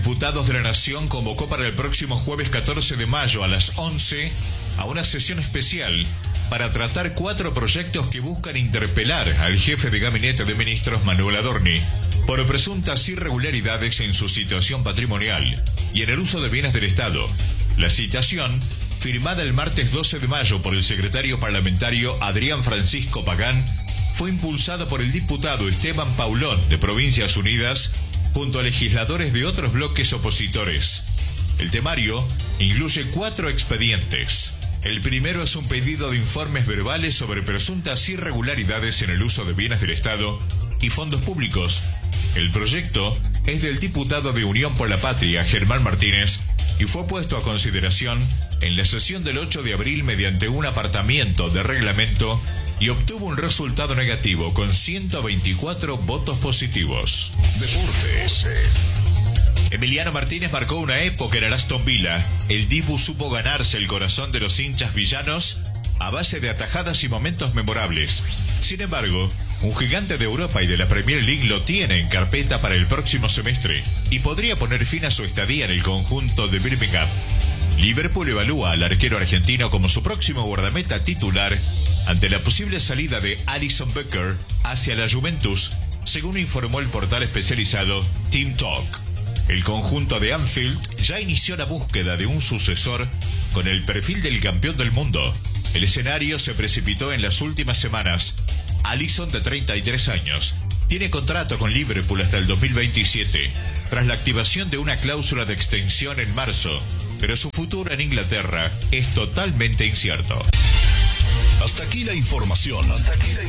Diputados de la Nación convocó para el próximo jueves 14 de mayo a las 11 a una sesión especial para tratar 4 proyectos que buscan interpelar al jefe de gabinete de ministros Manuel Adorni por presuntas irregularidades en su situación patrimonial y en el uso de bienes del Estado. La citación, firmada el martes 12 de mayo por el secretario parlamentario Adrián Francisco Pagán, fue impulsada por el diputado Esteban Paulón de Provincias Unidas junto a legisladores de otros bloques opositores. El temario incluye 4 expedientes. El primero es un pedido de informes verbales sobre presuntas irregularidades en el uso de bienes del Estado y fondos públicos. El proyecto es del diputado de Unión por la Patria, Germán Martínez, y fue puesto a consideración en la sesión del 8 de abril mediante un apartamiento de reglamento y obtuvo un resultado negativo con 124 votos positivos. Deportes. Emiliano Martínez marcó una época en el Aston Villa. El Dibu supo ganarse el corazón de los hinchas villanos a base de atajadas y momentos memorables. Sin embargo, un gigante de Europa y de la Premier League lo tiene en carpeta para el próximo semestre y podría poner fin a su estadía en el conjunto de Birmingham. Liverpool evalúa al arquero argentino como su próximo guardameta titular ante la posible salida de Alisson Becker hacia la Juventus, según informó el portal especializado Team Talk. El conjunto de Anfield ya inició la búsqueda de un sucesor con el perfil del campeón del mundo. El escenario se precipitó en las últimas semanas. Alisson, de 33 años, tiene contrato con Liverpool hasta el 2027, tras la activación de una cláusula de extensión en marzo, pero su futuro en Inglaterra es totalmente incierto. Hasta aquí la información.